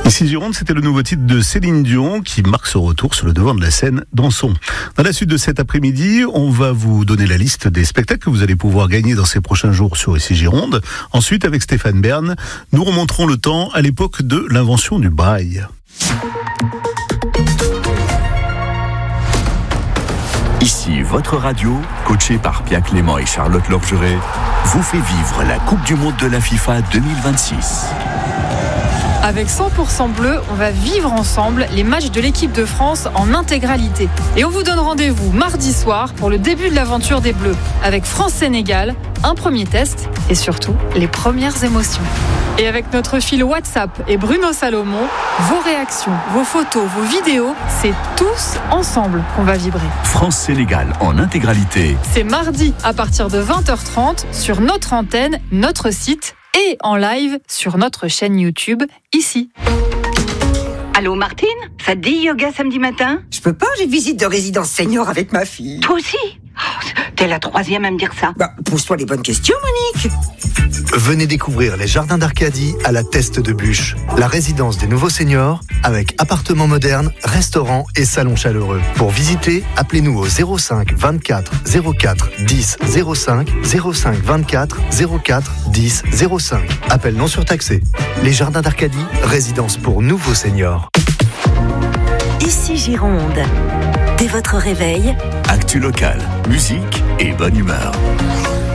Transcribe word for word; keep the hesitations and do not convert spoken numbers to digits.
Ici Gironde, c'était le nouveau titre de Céline Dion qui marque son retour sur le devant de la scène Dansons. Dans la suite de cet après-midi, on va vous donner la liste des spectacles que vous allez pouvoir gagner dans ces prochains jours sur Ici Gironde. Ensuite, avec Stéphane Bern, nous remonterons le temps à l'époque de l'invention du braille. Ici, votre radio, coachée par Pierre Clément et Charlotte Lorgeret, vous fait vivre la Coupe du Monde de la FIFA deux mille vingt-six. Avec cent pour cent bleu, on va vivre ensemble les matchs de l'équipe de France en intégralité. Et on vous donne rendez-vous mardi soir pour le début de l'aventure des Bleus, avec France-Sénégal, un premier test et surtout les premières émotions. Et avec notre fil WhatsApp et Bruno Salomon, vos réactions, vos photos, vos vidéos, c'est tous ensemble qu'on va vibrer. France-Sénégal en intégralité. C'est mardi à partir de vingt heures trente sur notre antenne, notre site et en live sur notre chaîne YouTube, ici. Allô Martine, ça te dit yoga samedi matin? Je peux pas, j'ai visite de résidence senior avec ma fille. Toi aussi? Oh, t'es la troisième à me dire ça. Bah, pose-toi les bonnes questions, Monique. Venez découvrir les jardins d'Arcadie à la Teste de Bûche, la résidence des nouveaux seniors avec appartements modernes, restaurants et salons chaleureux. Pour visiter, appelez-nous au zéro cinq vingt-quatre zéro quatre dix zéro cinq zéro cinq vingt-quatre zéro quatre dix zéro cinq. Appel non surtaxé. Les jardins d'Arcadie, résidence pour nouveaux seniors. Ici Gironde. Dès votre réveil, Actu local, musique et bonne humeur.